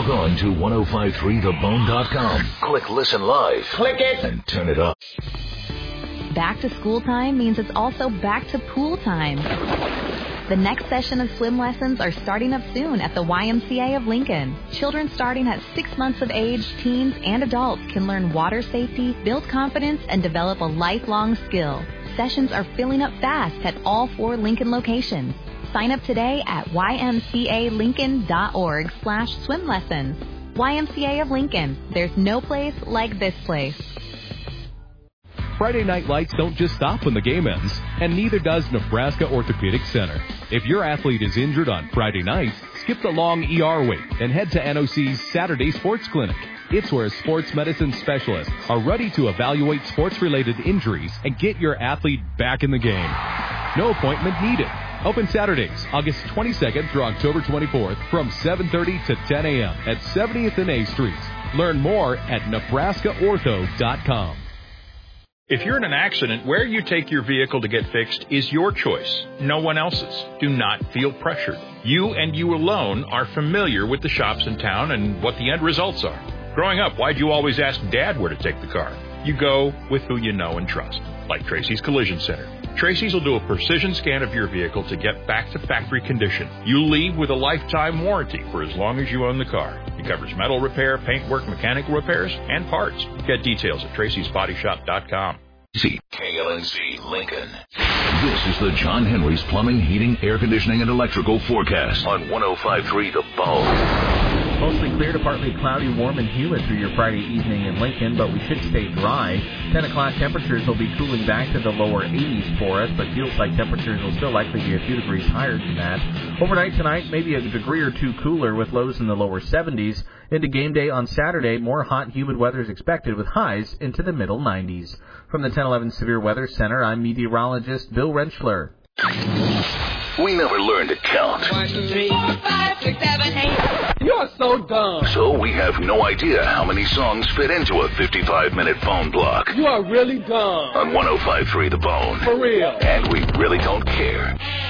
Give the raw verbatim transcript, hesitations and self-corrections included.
Log on to ten fifty-three the bone dot com. Click Listen Live. Click it. And turn it up. Back to school time means it's also back to pool time. The next session of swim lessons are starting up soon at the Y M C A of Lincoln. Children starting at six months of age, teens, and adults can learn water safety, build confidence, and develop a lifelong skill. Sessions are filling up fast at all four Lincoln locations. Sign up today at ymcalincoln.org slash swim lessons. Y M C A of Lincoln. There's no place like this place. Friday night lights don't just stop when the game ends, and neither does Nebraska Orthopedic Center. If your athlete is injured on Friday night, skip the long E R wait and head to N O C's Saturday Sports Clinic. It's where sports medicine specialists are ready to evaluate sports-related injuries and get your athlete back in the game. No appointment needed. Open Saturdays, August twenty-second through October twenty-fourth from seven thirty to ten a.m. at seventieth and A Street. Learn more at nebraska ortho dot com. If you're in an accident, where you take your vehicle to get fixed is your choice, no one else's. Do not feel pressured. You and you alone are familiar with the shops in town and what the end results are. Growing up, why'd you always ask Dad where to take the car? You go with who you know and trust, like Tracy's Collision Center. Tracy's will do a precision scan of your vehicle to get back to factory condition. You leave with a lifetime warranty for as long as you own the car. It covers metal repair, paintwork, mechanical repairs, and parts. Get details at tracys body shop dot com. C K L N C Lincoln. This is the John Henry's Plumbing, Heating, Air Conditioning, and Electrical forecast on ten fifty-three The Bone. Mostly clear to partly cloudy, warm and humid through your Friday evening in Lincoln, but we should stay dry. ten o'clock temperatures will be cooling back to the lower eighties for us, but feels like temperatures will still likely be a few degrees higher than that. Overnight tonight, maybe a degree or two cooler with lows in the lower seventies. Into game day on Saturday, more hot, humid weather is expected with highs into the middle nineties. From the ten eleven Severe Weather Center, I'm meteorologist Bill Rentschler. We never learned to count. One, two, three, four, five, six, seven, eight. You are so dumb. So we have no idea how many songs fit into a fifty-five minute phone block. You are really dumb. On ten fifty-three The Bone. For real. And we really don't care.